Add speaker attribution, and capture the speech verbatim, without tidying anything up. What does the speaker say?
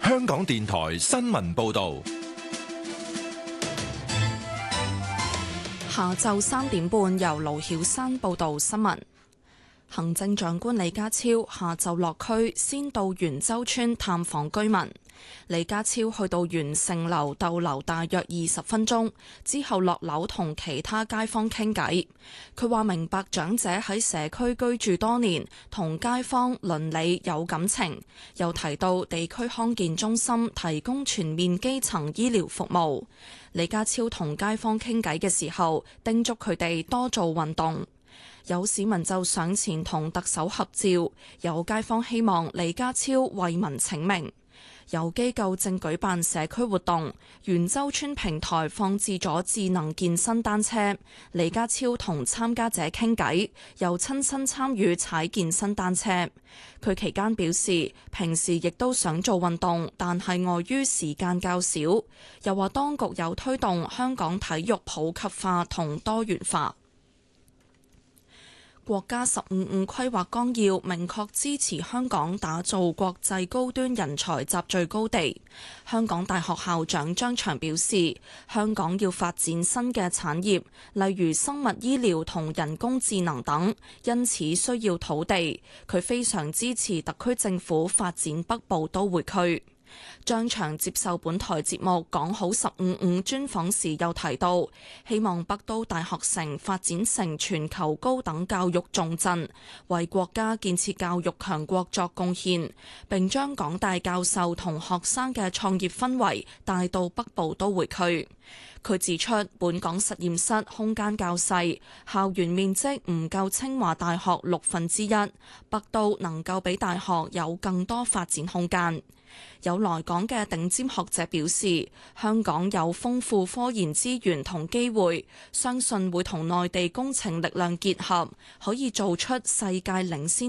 Speaker 1: 香港電台新聞報道。
Speaker 2: 下晝三點半，由盧曉珊報道新聞。行政長官李家超下晝落區，先到元州村探訪居民。李家超去到元盛樓逗留大約二十分鐘，之後落樓同其他街坊傾偈。佢話明白長者喺社區居住多年，同街坊鄰里有感情，又提到地區康健中心提供全面基層醫療服務。李家超同街坊傾偈嘅時候，叮囑佢哋多做運動。有市民就上前同特首合照，有街坊希望李家超為民請命。有機構正舉辦社區活動，元州村平台放置咗智能健身單車，李家超同參加者傾偈，又親身參與踩健身單車。佢期間表示，平時亦都想做運動，但係礙於時間較少。又話當局有推動香港體育普及化同多元化。國家十五五規劃綱要明確支持香港打造國際高端人才集聚高地。香港大學校長張翔表示，香港要發展新嘅產業，例如生物醫療同人工智能等，因此需要土地。佢非常支持特區政府發展北部都會區。張翔接受本台節目講好十五五專訪時又提到，希望北都大學城發展成全球高等教育重鎮，為國家建設教育強國作貢獻，並將港大教授同學生嘅創業氛圍帶到北部都會區。佢指出，本港實驗室空間較細，校園面積唔夠清華大學六分之一，北都能夠俾大學有更多發展空間。有來港嘅頂尖學者表示，香港有豐富科研資源同機會，相信會同內地工程力量結合，可以做出世界領先